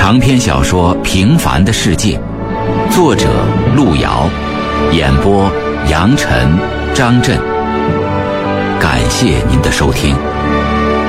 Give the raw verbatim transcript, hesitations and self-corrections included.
长篇小说《平凡的世界》，作者路遥，演播杨晨、张震。感谢您的收听。